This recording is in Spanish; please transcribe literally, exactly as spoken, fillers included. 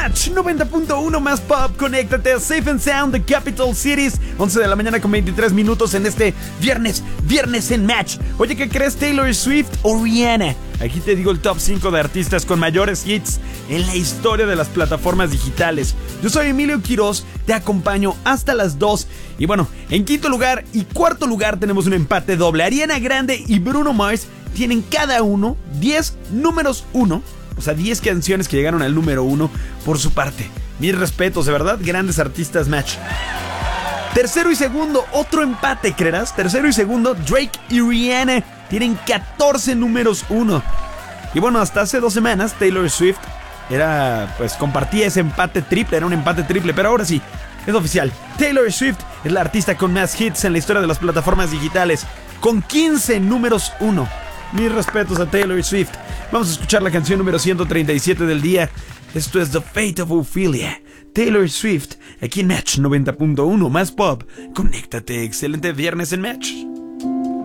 Match noventa punto uno más pop. Conéctate a Safe and Sound de Capital Cities. once de la mañana con veintitrés minutos en este viernes, viernes en Match. Oye, ¿qué crees? ¿Taylor Swift o Rihanna? Aquí te digo el top cinco de artistas con mayores hits en la historia de las plataformas digitales. Yo soy Emilio Quiroz, te acompaño hasta las dos. Y bueno, en quinto lugar y cuarto lugar tenemos un empate doble. Ariana Grande y Bruno Mars tienen cada uno diez números uno. O sea, diez canciones que llegaron al número uno por su parte. Mis respetos, de verdad, grandes artistas. Match. Tercero y segundo, otro empate, ¿creerás? Tercero y segundo, Drake y Rihanna tienen catorce números uno. Y bueno, hasta hace dos semanas Taylor Swift era, pues compartía ese empate triple, era un empate triple, pero ahora sí, es oficial. Taylor Swift es la artista con más hits en la historia de las plataformas digitales, con quince números uno. Mis respetos a Taylor Swift. Vamos a escuchar la canción número ciento treinta y siete del día. Esto es The Fate of Ophelia. Taylor Swift, aquí en Match noventa punto uno más pop. Conéctate, excelente viernes en Match.